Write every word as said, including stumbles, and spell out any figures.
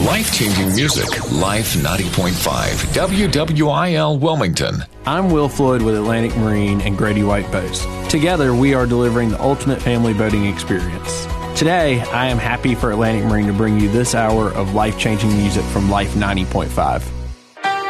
Life-changing music, Life ninety point five, W W I L Wilmington. I'm Will Floyd with Atlantic Marine and Grady White Boats. Together, we are delivering the ultimate family boating experience. Today, I am happy for Atlantic Marine to bring you this hour of life-changing music from Life ninety point five.